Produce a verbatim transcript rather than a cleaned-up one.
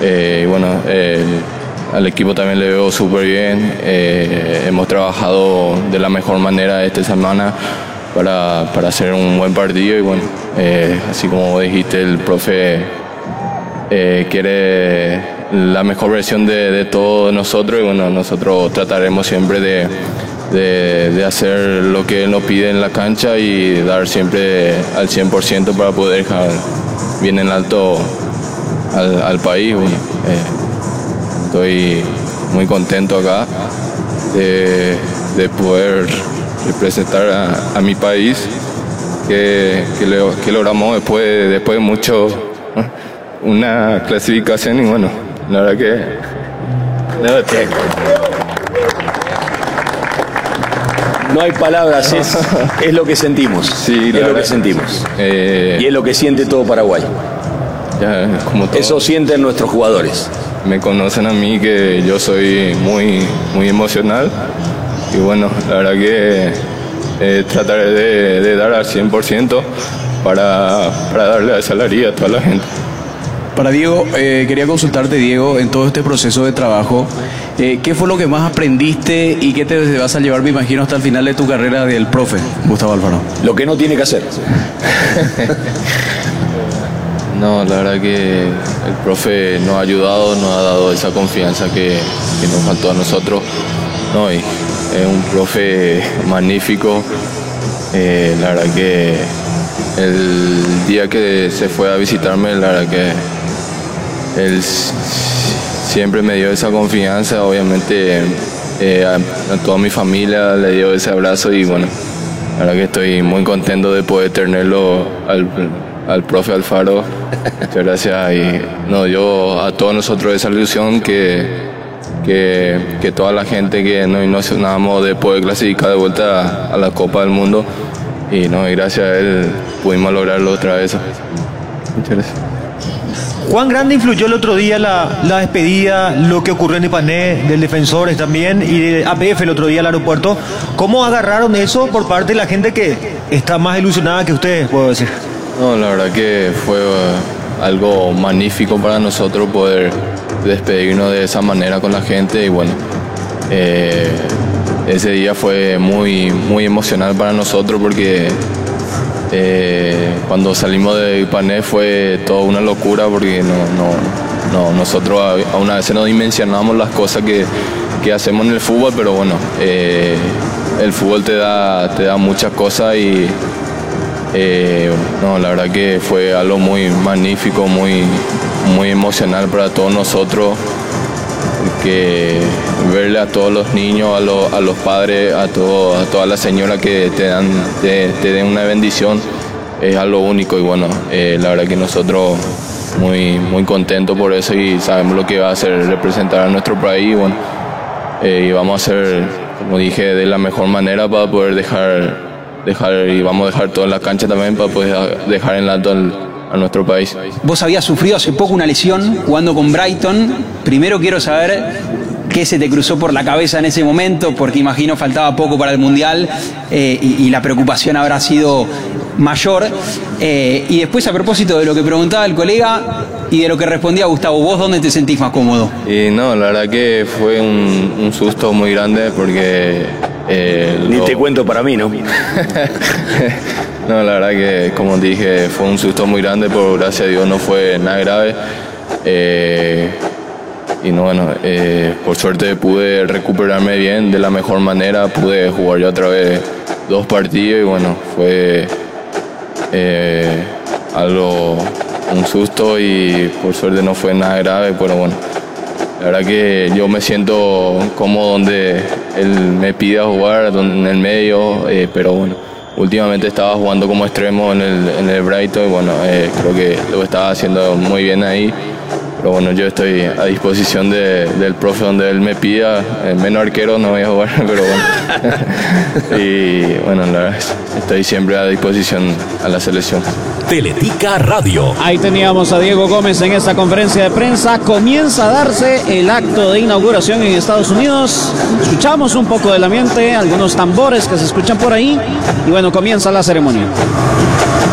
Eh, y bueno, eh, al equipo también le veo súper bien. Eh, hemos trabajado de la mejor manera esta semana para, para hacer un buen partido y bueno, eh, así como dijiste, el profe eh, quiere la mejor versión de, de todos nosotros y bueno, nosotros trataremos siempre de, de, de hacer lo que él nos pide en la cancha y dar siempre al cien por ciento para poder dejar bien en alto al, al país. Bueno, eh, estoy muy contento acá de, de poder representar a, a mi país que, que, le, que logramos después, después de mucho una clasificación y bueno, la verdad que no, te... no hay palabras, es, es lo que sentimos, sí, es lo que sentimos eh, y es lo que siente todo Paraguay. Ya, como todo, eso sienten nuestros jugadores. Me conocen a mí que yo soy muy, muy emocional y bueno, la verdad que eh, trataré de, de dar al cien por ciento para, para darle esa alegría a toda la gente. Para Diego, eh, quería consultarte, Diego, en todo este proceso de trabajo, eh, ¿qué fue lo que más aprendiste y qué te vas a llevar, me imagino, hasta el final de tu carrera del profe, Gustavo Alfaro? Lo que no tiene que hacer. No, la verdad que el profe nos ha ayudado, nos ha dado esa confianza que, que nos faltó a nosotros. No, y es un profe magnífico. Eh, la verdad que el día que se fue a visitarme, la verdad que él siempre me dio esa confianza. Obviamente eh, a, a toda mi familia le dio ese abrazo y bueno, la verdad que estoy muy contento de poder tenerlo al, al profe Alfaro. Muchas gracias y no, yo a todos nosotros esa ilusión que, que, que toda la gente que nos ilusionamos de poder clasificar de vuelta a, a la Copa del Mundo y no, y gracias a él pudimos lograrlo otra vez. Muchas gracias. ¿Cuán grande influyó el otro día la, la despedida, lo que ocurrió en Ipané, del Defensores también y de A P F el otro día al aeropuerto? ¿Cómo agarraron eso por parte de la gente que está más ilusionada que ustedes, puedo decir? No, la verdad que fue uh, algo magnífico para nosotros poder despedirnos de esa manera con la gente y bueno, eh, ese día fue muy, muy emocional para nosotros porque eh, cuando salimos de Ipané fue toda una locura porque no, no, no, nosotros a, a una vez no dimensionamos las cosas que, que hacemos en el fútbol, pero bueno, eh, el fútbol te da, te da muchas cosas y Eh, no, la verdad que fue algo muy magnífico, muy, muy emocional para todos nosotros, que verle a todos los niños, a, lo, a los padres, a, todo, a todas las señoras que te dan, te, te den una bendición, es algo único y bueno, eh, la verdad que nosotros muy, muy contentos por eso y sabemos lo que va a hacer representar a nuestro país y bueno, eh, y vamos a hacer, como dije, de la mejor manera para poder dejar dejar y vamos a dejar todo en la cancha también para poder dejar en alto al, a nuestro país. Vos habías sufrido hace poco una lesión jugando con Brighton. Primero quiero saber qué se te cruzó por la cabeza en ese momento, porque imagino faltaba poco para el Mundial eh, y, y la preocupación habrá sido mayor. Eh, y después, a propósito de lo que preguntaba el colega y de lo que respondía Gustavo, ¿vos dónde te sentís más cómodo? Y no, la verdad que fue un, un susto muy grande porque Eh, Ni lo... te cuento para mí, ¿no? No, la verdad que, como dije, fue un susto muy grande, pero gracias a Dios no fue nada grave. Eh, y no, bueno, eh, por suerte pude recuperarme bien de la mejor manera, pude jugar ya otra vez dos partidos y bueno, fue eh, algo, un susto y por suerte no fue nada grave, pero bueno. La verdad que yo me siento cómodo donde él me pida jugar, en el medio, eh, pero bueno, últimamente estaba jugando como extremo en el, en el Brighton y bueno, eh, creo que lo estaba haciendo muy bien ahí. Pero bueno, yo estoy a disposición de, del profe donde él me pida, eh, menos arquero no voy a jugar, pero bueno. Y bueno, la verdad, estoy siempre a disposición a la selección. Teletica Radio. Ahí teníamos a Diego Gómez en esta conferencia de prensa. Comienza a darse el acto de inauguración en Estados Unidos. Escuchamos un poco del ambiente, algunos tambores que se escuchan por ahí. Y bueno, comienza la ceremonia.